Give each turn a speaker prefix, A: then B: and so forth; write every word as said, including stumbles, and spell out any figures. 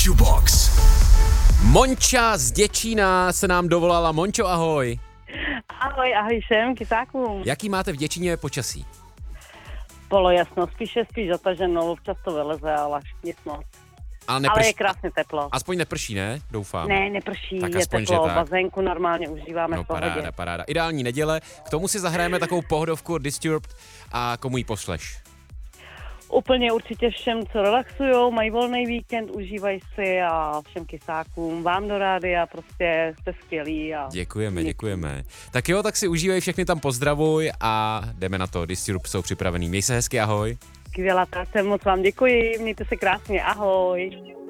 A: Jubox.
B: Monča z Děčína se nám dovolala. Mončo, ahoj.
C: Ahoj, ahoj všem kysákům.
B: Jaký máte v Děčíně počasí?
C: Polojasno, spíše spíš zataženo, občas to vyleze, ale až nic moc.
B: Ale, neprš...
C: ale je krásně teplo.
B: Aspoň neprší, ne? Doufám.
C: Ne, neprší,
B: tak
C: je
B: aspoň,
C: teplo,
B: že tak.
C: bazénku normálně užíváme
B: No
C: v pohodě.
B: paráda, paráda. Ideální neděle, k tomu si zahrajeme takovou pohodovku Disturbed a komu ji pošleš?
C: Úplně určitě všem, co relaxujou, mají volný víkend, užívají si a všem kysákům, vám do rádia, prostě jste skvělí. A
B: Děkujeme, děkujeme. Tak jo, tak si užívej, všechny tam pozdravuj a jdeme na to. Disturbed jsou připravený. Měj se hezky, ahoj.
C: Skvělá práce, moc vám děkuji, mějte se krásně, ahoj.